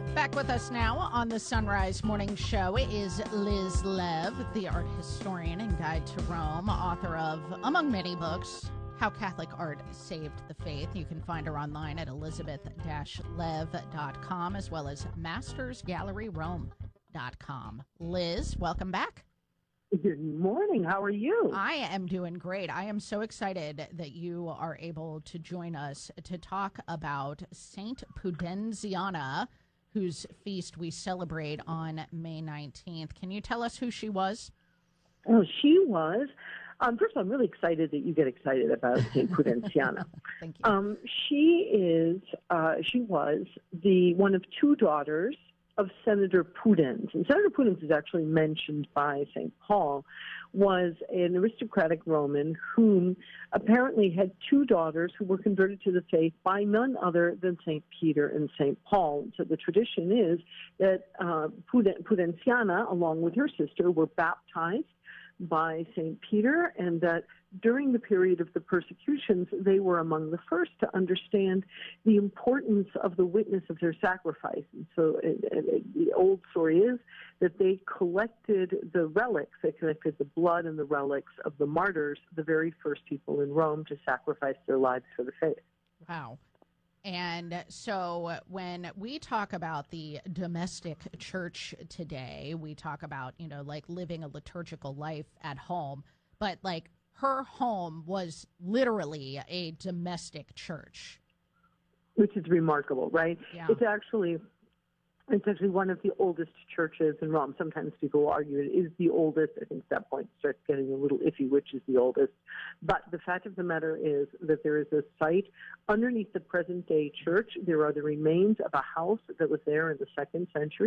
Back with us now on the Sunrise Morning Show is Liz Lev, the art historian and guide to Rome, author of, among many books, How Catholic Art Saved the Faith. You can find her online at elizabeth-lev.com as well as mastersgalleryrome.com. Liz, welcome back. Good morning. How are you? I am doing great. I am so excited that you are able to join us to talk about Saint Pudenziana, whose feast we celebrate on May 19th. Can you tell us who she was? Oh, she was. First of all, I'm really excited that you get excited about St. Pudenziana. Thank you. She was the one of two daughters of Senator Pudens. And Senator Pudens is actually mentioned by St. Paul, was an aristocratic Roman whom apparently had two daughters who were converted to the faith by none other than St. Peter and St. Paul. So the tradition is that Pudenziana, along with her sister, were baptized by St. Peter, and that during the period of the persecutions, they were among the first to understand the importance of the witness of their sacrifice. And so the old story is that they collected the relics, they collected the blood and the relics of the martyrs, the very first people in Rome to sacrifice their lives for the faith. Wow. And so when we talk about the domestic church today, we talk about, like living a liturgical life at home, but like her home was literally a domestic church. Which is remarkable, right? Yeah. It's actually one of the oldest churches in Rome. Sometimes people will argue it is the oldest. I think at that point it starts getting a little iffy which is the oldest. But the fact of the matter is that there is a site underneath the present-day church. There are the remains of a house that was there in the 2nd century.